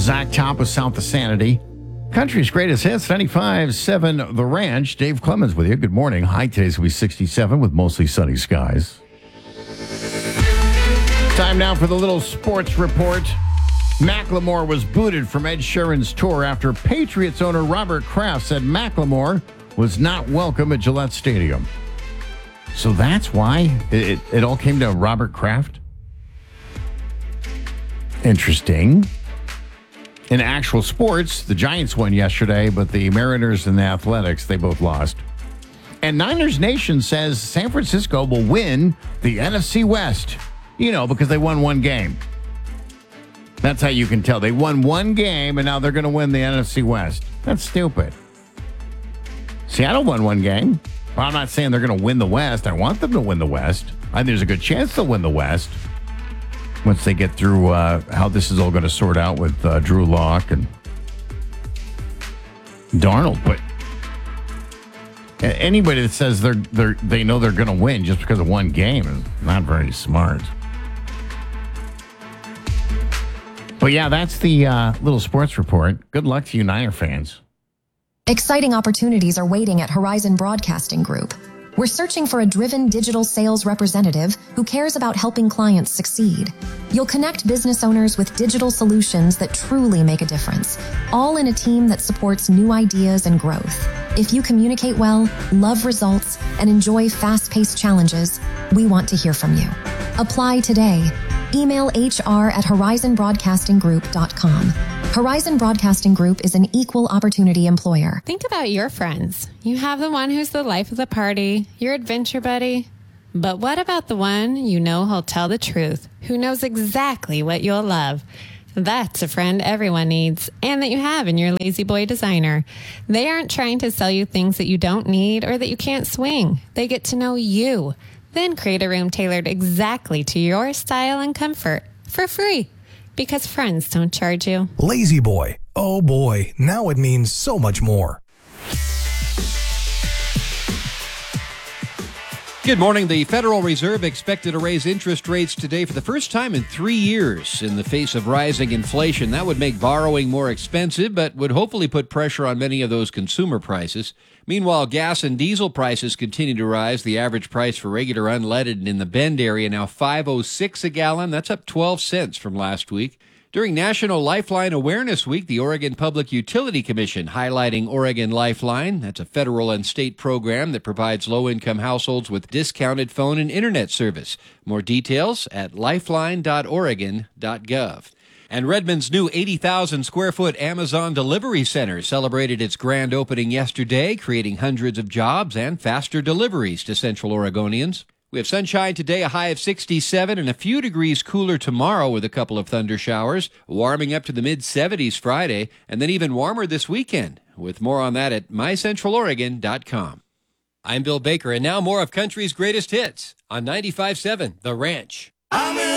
Zach Top with South of Sanity. Country's greatest hits, 95.7 The Ranch. Dave Clemens with you. Good morning. High today's going to be 67 with mostly sunny skies. Time now for the little sports report. Macklemore was booted from Ed Sheeran's tour after Patriots owner Robert Kraft said Macklemore was not welcome at Gillette Stadium. So that's why it all came to Robert Kraft? Interesting. In actual sports, the Giants won yesterday, but the Mariners and the Athletics, they both lost. And Niners Nation says San Francisco will win the NFC West. You know, because they won one game. That's how you can tell. They won one game, and now they're going to win the NFC West. That's stupid. Seattle won one game. Well, I'm not saying they're going to win the West. I want them to win the West. I think there's a good chance they'll win the West once they get through how this is all going to sort out with Drew Lock and Darnold. But anybody that says they know they're going to win just because of one game is not very smart. But yeah, that's the little sports report. Good luck to you Niner fans. Exciting opportunities are waiting at Horizon Broadcasting Group. We're searching for a driven digital sales representative who cares about helping clients succeed. You'll connect business owners with digital solutions that truly make a difference, all in a team that supports new ideas and growth. If you communicate well, love results, and enjoy fast-paced challenges, we want to hear from you. Apply today. Email hr@horizonbroadcastinggroup.com. Horizon Broadcasting Group is an equal opportunity employer. Think about your friends. You have the one who's the life of the party, your adventure buddy. But what about the one you know who'll tell the truth, who knows exactly what you'll love? That's a friend everyone needs, and that you have in your Lazy Boy designer. They aren't trying to sell you things that you don't need or that you can't swing. They get to know you. Then create a room tailored exactly to your style and comfort for free. Because friends don't charge you. Lazy Boy. Oh boy, now it means so much more. Good morning. The Federal Reserve expected to raise interest rates today for the first time in 3 years in the face of rising inflation. That would make borrowing more expensive, but would hopefully put pressure on many of those consumer prices. Meanwhile, gas and diesel prices continue to rise. The average price for regular unleaded in the Bend area now $5.06 a gallon. That's up 12 cents from last week. During National Lifeline Awareness Week, the Oregon Public Utility Commission highlighting Oregon Lifeline. That's a federal and state program that provides low-income households with discounted phone and internet service. More details at lifeline.oregon.gov. And Redmond's new 80,000-square-foot Amazon Delivery Center celebrated its grand opening yesterday, creating hundreds of jobs and faster deliveries to Central Oregonians. We have sunshine today, a high of 67, and a few degrees cooler tomorrow with a couple of thunder showers, warming up to the mid-70s Friday, and then even warmer this weekend. With more on that at mycentraloregon.com. I'm Bill Baker, and now more of country's greatest hits on 95.7 The Ranch.